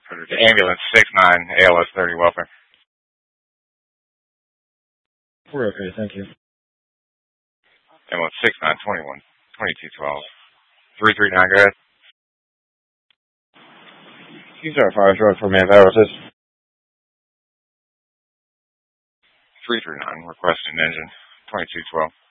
Ambulance 69 ALS 30 welfare. We're okay, thank you. Ambulance 6921 2212 339, go ahead. You start fire truck for manpower assist. 339 requesting engine 2212.